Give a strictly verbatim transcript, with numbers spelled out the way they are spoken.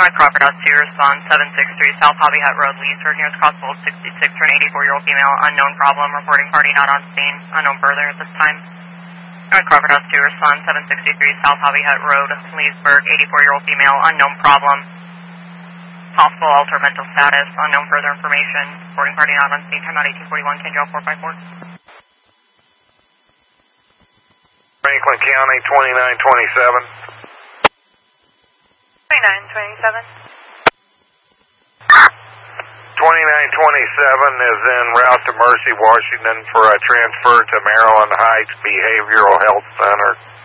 Alright, Crawford out two, respond seven six three South Hobby Hut Road, Leesburg, nearest crossable sixty-six for an eighty-four-year-old female, unknown problem, reporting party not on scene, unknown further at this time. Alright, Crawford out two, respond seven six three South Hobby Hut Road, Leesburg, eighty-four-year-old female, unknown problem, possible alter mental status, unknown further information, reporting party not on scene, time out eighteen forty-one, change out four five four. Franklin County, twenty-nine twenty-seven. twenty-nine twenty-seven. twenty-nine twenty-seven is en route to Mercy, Washington for a transfer to Maryland Heights Behavioral Health Center.